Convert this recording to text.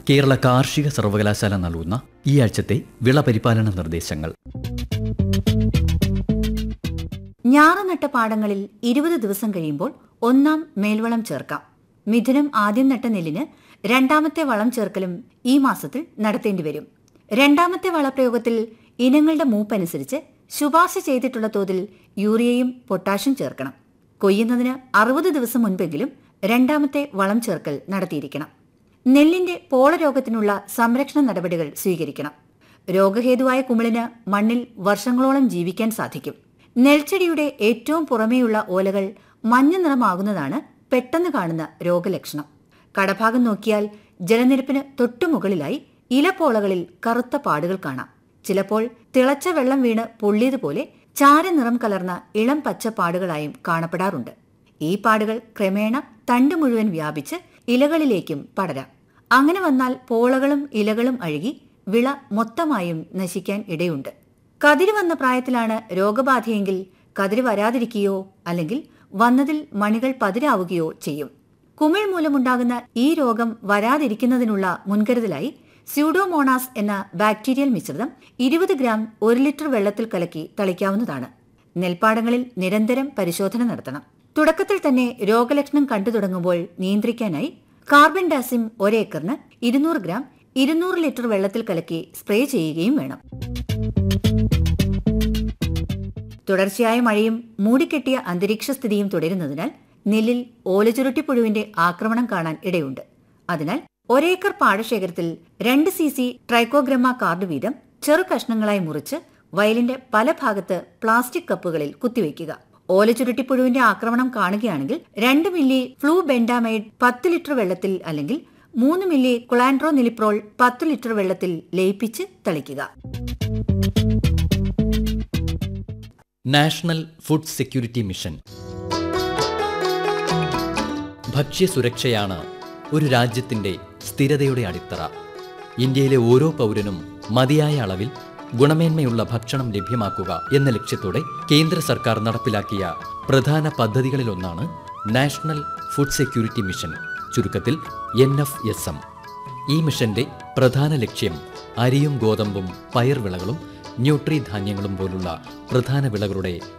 കേരള കാർഷിക സർവകലാശാല നൽകുന്ന ഈ ആഴ്ചത്തെ വിള പരിപാലന നിർദ്ദേശങ്ങൾ. ഞാറ് നട്ട പാടങ്ങളിൽ 20 ദിവസം കഴിയുമ്പോൾ ഒന്നാം മേൽവളം ചേർക്കാം. മിഥുനം ആദ്യം നട്ട നെല്ലിന് രണ്ടാമത്തെ വളം ചേർക്കലും ഈ മാസത്തിൽ നടത്തേണ്ടി വരും. രണ്ടാമത്തെ വളപ്രയോഗത്തിൽ ഇനങ്ങളുടെ മൂപ്പനുസരിച്ച് ശുപാർശ ചെയ്തിട്ടുള്ള തോതിൽ യൂറിയയും പൊട്ടാഷ്യം ചേർക്കണം. കൊയ്യുന്നതിന് 60 ദിവസം മുൻപെങ്കിലും രണ്ടാമത്തെ വളം ചേർക്കൽ നടത്തിയിരിക്കണം. നെല്ലിന്റെ പോളരോഗത്തിനുള്ള സംരക്ഷണ നടപടികൾ സ്വീകരിക്കണം. രോഗഹേതുവായ കുമിളിന് മണ്ണിൽ വർഷങ്ങളോളം ജീവിക്കാൻ സാധിക്കും. നെൽച്ചെടിയുടെ ഏറ്റവും പുറമേയുള്ള ഓലകൾ മഞ്ഞ നിറമാകുന്നതാണ് പെട്ടെന്ന് കാണുന്ന രോഗലക്ഷണം. കടഭാഗം നോക്കിയാൽ ജലനിരപ്പിന് തൊട്ടുമുകളിലായി ഇലപ്പോളകളിൽ കറുത്ത പാടുകൾ കാണാം. ചിലപ്പോൾ തിളച്ച വെള്ളം വീണ് പൊള്ളിയതുപോലെ ചാരനിറം കലർന്ന ഇളം പച്ച പാടുകളായും കാണപ്പെടാറുണ്ട്. ഈ പാടുകൾ ക്രമേണ തണ്ട് മുഴുവൻ വ്യാപിച്ച് ഇലകളിലേക്കും പടരാം. അങ്ങനെ വന്നാൽ പോളകളും ഇലകളും അഴുകി വിള മൊത്തമായും നശിക്കാൻ ഇടയുണ്ട്. കതിര് വന്ന പ്രായത്തിലാണ് രോഗബാധയെങ്കിൽ കതിര് വരാതിരിക്കുകയോ അല്ലെങ്കിൽ വന്നതിൽ മണികൾ പതിരാവുകയോ ചെയ്യും. കുമിൾ മൂലമുണ്ടാകുന്ന ഈ രോഗം വരാതിരിക്കുന്നതിനുള്ള മുൻകരുതലായി സ്യൂഡോമോണാസ് എന്ന ബാക്ടീരിയൽ മിശ്രിതം 20 ഗ്രാം 1 ലിറ്റർ വെള്ളത്തിൽ കലക്കി തളിക്കാവുന്നതാണ്. നെൽപ്പാടങ്ങളിൽ നിരന്തരം പരിശോധന നടത്തണം. തുടക്കത്തിൽ തന്നെ രോഗലക്ഷണം കണ്ടു തുടങ്ങുമ്പോൾ നിയന്ത്രിക്കാനായി കാർബൻ ഡാസിം 1 ഏക്കറിന് 200 ഗ്രാം 200 ലിറ്റർ വെള്ളത്തിൽ കലക്കി സ്പ്രേ ചെയ്യുകയും വേണം. തുടർച്ചയായ മഴയും മൂടിക്കെട്ടിയ അന്തരീക്ഷ സ്ഥിതിയും തുടരുന്നതിനാൽ നെല്ലിൽ ഓലചുരുട്ടിപ്പുഴുവിന്റെ ആക്രമണം കാണാൻ ഇടയുണ്ട്. അതിനാൽ 1 ഏക്കർ പാടശേഖരത്തിൽ 2 cc ട്രൈക്കോഗ്രമ കാർഡ് വീതം ചെറു കഷ്ണങ്ങളായി മുറിച്ച് വയലിന്റെ പല ഭാഗത്ത് പ്ലാസ്റ്റിക് കപ്പുകളിൽ കുത്തിവയ്ക്കുക. ഓലചുരുട്ടിപ്പുഴുവിന്റെ ആക്രമണം കാണുകയാണെങ്കിൽ 2 മില്ലി ഫ്ലൂബെൻഡാമൈഡ് 10 ലിറ്റർ വെള്ളത്തിൽ അല്ലെങ്കിൽ 3 മില്ലി കുളാൻഡ്രോനിലിപ്രോൾ 10 ലിറ്റർ വെള്ളത്തിൽ ലയിപ്പിച്ച് തളിക്കുക. National food security mission. ഭക്ഷ്യസുരക്ഷയാണ് ഒരു രാജ്യത്തിന്റെ സ്ഥിരതയുടെ അടിത്തറ. ഇന്ത്യയിലെ ഓരോ പൗരനും മതിയായ അളവിൽ ഗുണമേന്മയുള്ള ഭക്ഷണം ലഭ്യമാക്കുക എന്ന ലക്ഷ്യത്തോടെ കേന്ദ്ര സർക്കാർ നടപ്പിലാക്കിയ പ്രധാന പദ്ധതികളിലൊന്നാണ് നാഷണൽ ഫുഡ് സെക്യൂരിറ്റി മിഷൻ, ചുരുക്കത്തിൽ NFSM. ഈ മിഷന്റെ പ്രധാന ലക്ഷ്യം അരിയും ഗോതമ്പും പയർവിളകളും ന്യൂട്രി ധാന്യങ്ങളും പോലുള്ള പ്രധാന വിളകളുടെ